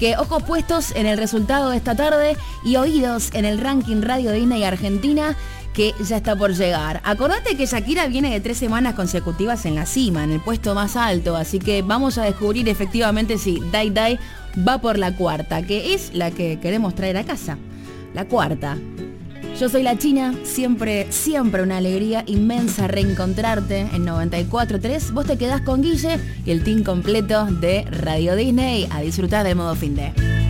que ojos puestos en el resultado de esta tarde y oídos en el ranking Radio Disney Argentina, que ya está por llegar. Acordate que Shakira viene de 3 semanas consecutivas en la cima, en el puesto más alto, así que vamos a descubrir efectivamente si Dai Dai va por la cuarta, que es la que queremos traer a casa. La cuarta. Yo soy la China, siempre una alegría inmensa reencontrarte en 94.3. Vos te quedás con Guille y el team completo de Radio Disney a disfrutar del modo fin de.